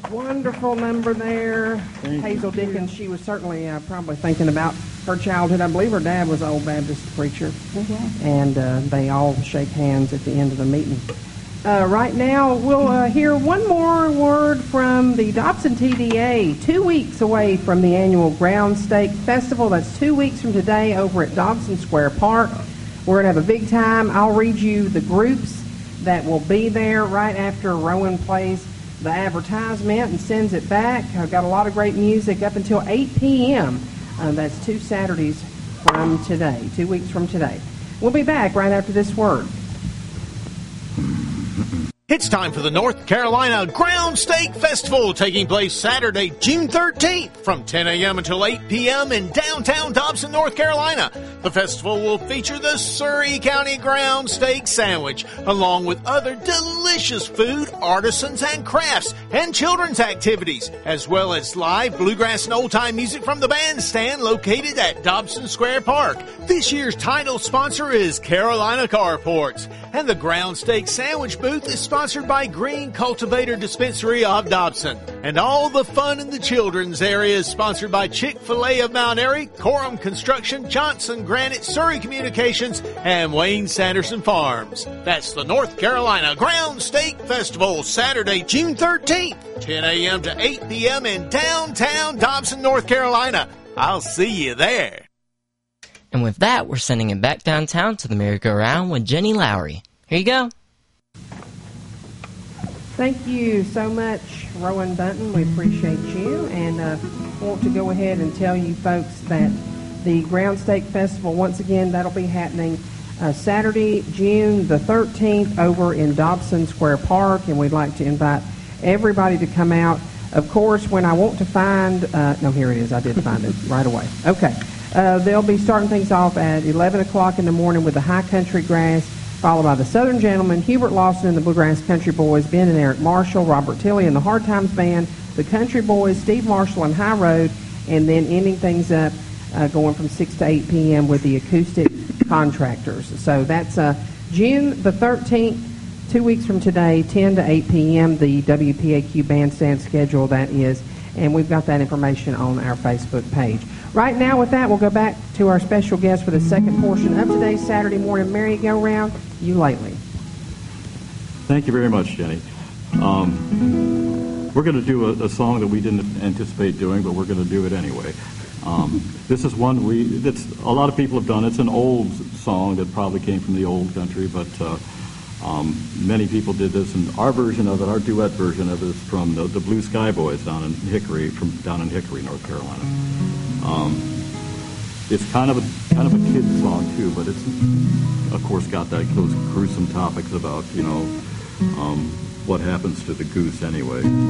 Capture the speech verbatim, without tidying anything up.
Wonderful number there. Thank Hazel you. Dickens, she was certainly uh, probably thinking about her childhood. I believe her dad was an old Baptist preacher. Mm-hmm. And uh, they all shake hands at the end of the meeting. Uh, right now, we'll uh, hear one more word from the Dobson T D A. Two weeks away from the annual Ground Stake Festival. That's two weeks from today over at Dobson Square Park. We're going to have a big time. I'll read you the groups that will be there right after Rowan plays the advertisement and sends it back. I've got a lot of great music up until eight p.m. Uh, that's two Saturdays from today, two weeks from today. We'll be back right after this word. It's time for the North Carolina Ground Stake Festival, taking place Saturday, June thirteenth from ten a.m. until eight p.m. in downtown Dobson, North Carolina. The festival will feature the Surry County Ground Steak Sandwich, along with other delicious food, artisans, and crafts, and children's activities, as well as live bluegrass and old-time music from the bandstand located at Dobson Square Park. This year's title sponsor is Carolina Carports, and the Ground Steak Sandwich booth is sponsored by Green Cultivator Dispensary of Dobson. And all the fun in the children's area is sponsored by Chick-fil-A of Mount Airy, Coram Construction, Johnson Granite, Surry Communications, and Wayne Sanderson Farms. That's the North Carolina Ground Steak Festival, Saturday, June thirteenth, ten a.m. to eight p.m. in downtown Dobson, North Carolina. I'll see you there. And with that, we're sending it back downtown to the merry-go-round with Jenny Lowry. Here you go. Thank you so much, Rowan Bunton. We appreciate you, and uh, want to go ahead and tell you folks that the Ground Stake Festival, once again, that'll be happening uh, Saturday, June the thirteenth, over in Dobson Square Park, and we'd like to invite everybody to come out. Of course, when I want to find, uh, no, here it is. I did find it right away. Okay. Uh, they'll be starting things off at eleven o'clock in the morning with the High Country Grass, followed by the Southern Gentlemen, Hubert Lawson and the Bluegrass Country Boys, Ben and Eric Marshall, Robert Tilley and the Hard Times Band, the Country Boys, Steve Marshall and High Road, and then ending things up uh, going from six to eight p.m. with the Acoustic Contractors. So that's uh, June the thirteenth, two weeks from today, ten to eight p.m., the W P A Q bandstand schedule, that is, and we've got that information on our Facebook page. Right now, with that, we'll go back to our special guest for the second portion of today's Saturday morning merry-go-round, You Lately. Thank you very much, Jenny. Um, we're going to do a, a song that we didn't anticipate doing, but we're going to do it anyway. Um, this is one we, that's, a lot of people have done. It's an old song that probably came from the old country, but uh, um, many people did this, and our version of it, our duet version of it, is from the, the Blue Sky Boys down in Hickory, from down in Hickory, North Carolina. Um, it's kind of a kind of a kid's song too, but it's of course got that those gruesome topics about you know um, what happens to the goose anyway.